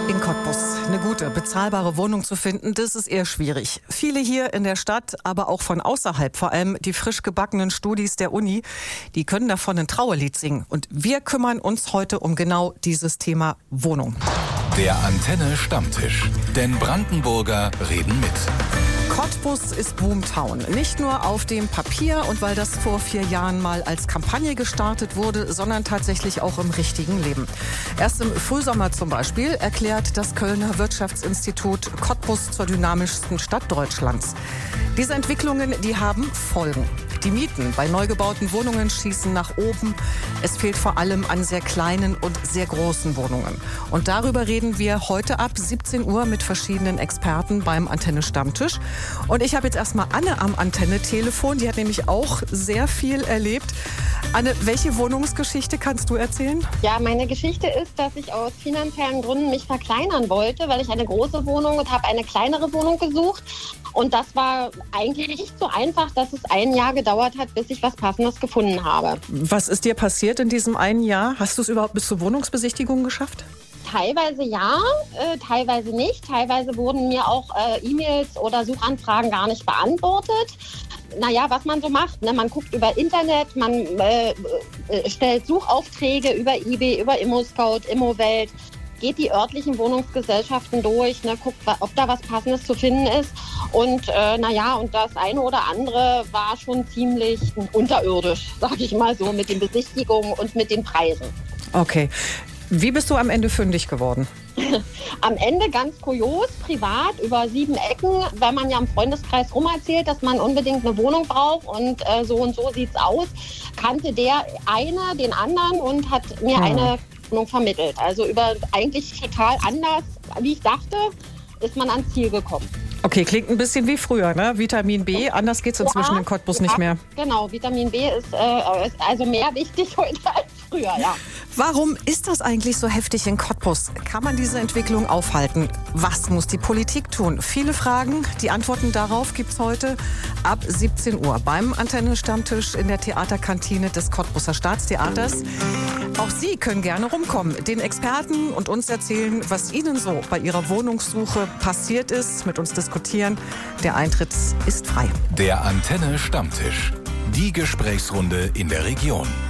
In Cottbus eine gute, bezahlbare Wohnung zu finden, das ist eher schwierig. Viele hier in der Stadt, aber auch von außerhalb, vor allem die frisch gebackenen Studis der Uni, die können davon ein Trauerlied singen. Und wir kümmern uns heute um genau dieses Thema Wohnung. Der Antenne Stammtisch. Denn Brandenburger reden mit. Cottbus ist Boomtown. Nicht nur auf dem Papier und weil das vor 4 Jahren mal als Kampagne gestartet wurde, sondern tatsächlich auch im richtigen Leben. Erst im Frühsommer zum Beispiel erklärt das Kölner Wirtschaftsinstitut Cottbus zur dynamischsten Stadt Deutschlands. Diese Entwicklungen, die haben Folgen. Die Mieten bei neu gebauten Wohnungen schießen nach oben. Es fehlt vor allem an sehr kleinen und sehr großen Wohnungen. Und darüber reden wir heute ab 17 Uhr mit verschiedenen Experten beim Antenne Stammtisch. Und ich habe jetzt erstmal Anne am Antenne-Telefon. Die hat nämlich auch sehr viel erlebt. Anne, welche Wohnungsgeschichte kannst du erzählen? Ja, meine Geschichte ist, dass ich aus finanziellen Gründen mich verkleinern wollte, weil ich eine große Wohnung und habe eine kleinere Wohnung gesucht. Und das war eigentlich nicht so einfach, dass es 1 Jahr gedauert hat, bis ich was Passendes gefunden habe. Was ist dir passiert in diesem 1 Jahr? Hast du es überhaupt bis zur Wohnungsbesichtigung geschafft? Teilweise ja, teilweise nicht. Teilweise wurden mir auch E-Mails oder Suchanfragen gar nicht beantwortet. Naja, was man so macht, ne? Man guckt über Internet, man stellt Suchaufträge über eBay, über ImmoScout, Immowelt, geht die örtlichen Wohnungsgesellschaften durch, ne? Guckt, ob da was Passendes zu finden ist. Und und das eine oder andere war schon ziemlich unterirdisch, sag ich mal so, mit den Besichtigungen und mit den Preisen. Okay. Wie bist du am Ende fündig geworden? Am Ende ganz kurios, privat, über 7 Ecken, wenn man ja im Freundeskreis rumerzählt, dass man unbedingt eine Wohnung braucht und so und so sieht's aus, kannte der eine den anderen und hat mir eine Wohnung vermittelt. Also über eigentlich total anders, wie ich dachte, ist man ans Ziel gekommen. Okay, klingt ein bisschen wie früher, ne? Vitamin B, anders geht's inzwischen in Cottbus nicht mehr. Genau, Vitamin B ist also mehr wichtig heute als früher, ja. Warum ist das eigentlich so heftig in Cottbus? Kann man diese Entwicklung aufhalten? Was muss die Politik tun? Viele Fragen, die Antworten darauf gibt's heute ab 17 Uhr beim Antenne-Stammtisch in der Theaterkantine des Cottbuser Staatstheaters. Auch Sie können gerne rumkommen, den Experten und uns erzählen, was Ihnen so bei Ihrer Wohnungssuche passiert ist, mit uns diskutieren. Der Eintritt ist frei. Der Antenne Stammtisch. Die Gesprächsrunde in der Region.